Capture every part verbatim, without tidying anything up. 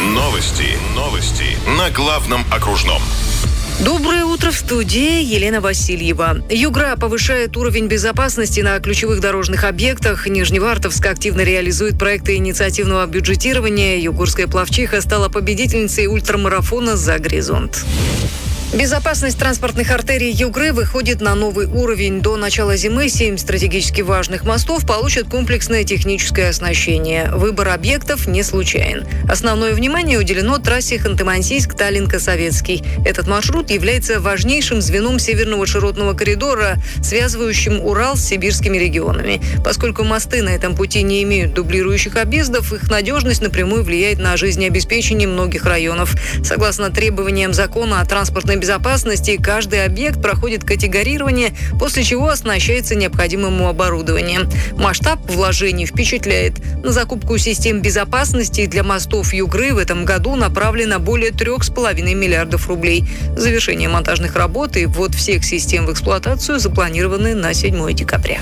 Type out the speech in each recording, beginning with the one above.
Новости. Новости. На главном окружном. Доброе утро, в студии Елена Васильева. Югра повышает уровень безопасности на ключевых дорожных объектах. Нижневартовск активно реализует проекты инициативного бюджетирования. Югорская пловчиха стала победительницей ультрамарафона «За горизонт». Безопасность транспортных артерий Югры выходит на новый уровень. До начала зимы семь стратегически важных мостов получат комплексное техническое оснащение. Выбор объектов не случайен. Основное внимание уделено трассе Ханты-Мансийск-Таллин-Советский. Этот маршрут является важнейшим звеном северного широтного коридора, связывающим Урал с сибирскими регионами. Поскольку мосты на этом пути не имеют дублирующих объездов, их надежность напрямую влияет на жизнеобеспечение многих районов. Согласно требованиям закона о транспортной безопасности, каждый объект проходит категорирование, после чего оснащается необходимым оборудованием. Масштаб вложений впечатляет. На закупку систем безопасности для мостов Югры в этом году направлено более трех с половиной миллиардов рублей. Завершение монтажных работ и ввод всех систем в эксплуатацию запланированы на седьмое декабря.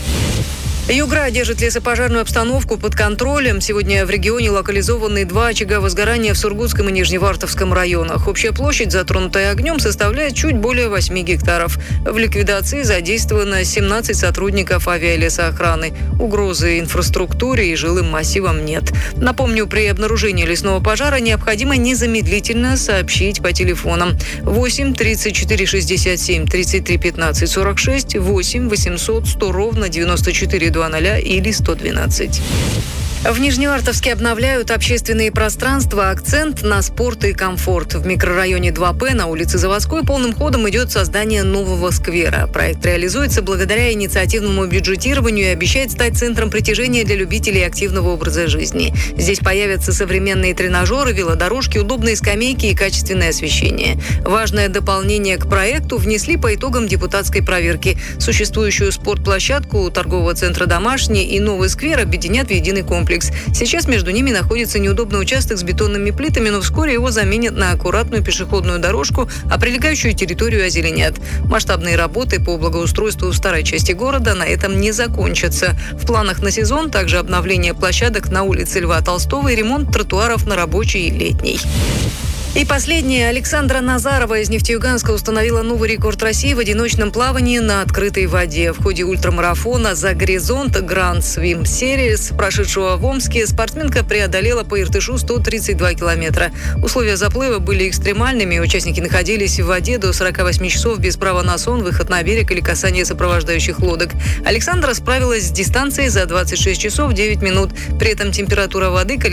Югра держит лесопожарную обстановку под контролем. Сегодня в регионе локализованы два очага возгорания в Сургутском и Нижневартовском районах. Общая площадь, затронутая огнем, составляет чуть более восьми гектаров. В ликвидации задействовано семнадцать сотрудников авиалесоохраны. Угрозы инфраструктуре и жилым массивам нет. Напомню, при обнаружении лесного пожара необходимо незамедлительно сообщить по телефонам восемь тридцать четыре шестьдесят семь тридцать три пятнадцать сорок шесть, восемь восемьсот сто ровно девяносто четыре два ноля или сто двенадцать. В Нижневартовске обновляют общественные пространства. Акцент на спорт и комфорт. В микрорайоне два П на улице Заводской полным ходом идет создание нового сквера. Проект реализуется благодаря инициативному бюджетированию и обещает стать центром притяжения для любителей активного образа жизни. Здесь появятся современные тренажеры, велодорожки, удобные скамейки и качественное освещение. Важное дополнение к проекту внесли по итогам депутатской проверки. Существующую спортплощадку торгового центра «Домашний» и новый сквер объединят в единый комплекс. Сейчас между ними находится неудобный участок с бетонными плитами, но вскоре его заменят на аккуратную пешеходную дорожку, а прилегающую территорию озеленят. Масштабные работы по благоустройству в старой части города на этом не закончатся. В планах на сезон также обновление площадок на улице Льва Толстого и ремонт тротуаров на Рабочей и Летней. И последнее. Александра Назарова из Нефтеюганска установила новый рекорд России в одиночном плавании на открытой воде. В ходе ультрамарафона «За горизонт» Grand Swim Series, прошедшего в Омске, спортсменка преодолела по Иртышу сто тридцать два километра. Условия заплыва были экстремальными. Участники находились в воде до сорока восьми часов без права на сон, выход на берег или касание сопровождающих лодок. Александра справилась с дистанцией за двадцать шесть часов девять минут. При этом температура воды